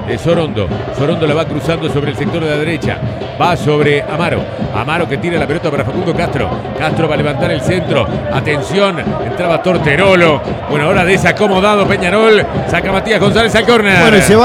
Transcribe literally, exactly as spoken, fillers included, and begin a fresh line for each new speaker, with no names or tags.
de Sorondo. Sorondo la va cruzando sobre el sector de la derecha. Va sobre Amaro. Amaro que tira la pelota para Facundo Castro. Castro va a levantar el centro. Atención, entraba Torterolo. Bueno, ahora desacomodado Peñarol. Saca Matías González al córner.
Bueno, y se va